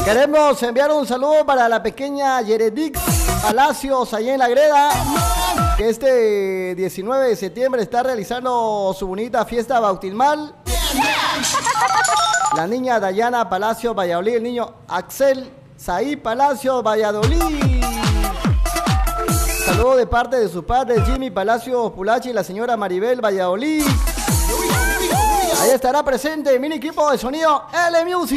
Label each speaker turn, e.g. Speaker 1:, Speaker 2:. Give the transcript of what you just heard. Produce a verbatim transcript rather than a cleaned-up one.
Speaker 1: Queremos enviar un saludo para la pequeña Yeredix Palacios, allá en La Greda, que este diecinueve de septiembre está realizando su bonita fiesta bautismal. La niña Dayana Palacios, Valladolid. El niño Axel Saí Palacios, Valladolid. Saludo de parte de sus padres Jimmy Palacios Pulachi y la señora Maribel, Valladolid. Ahí estará presente mi equipo de sonido L Music.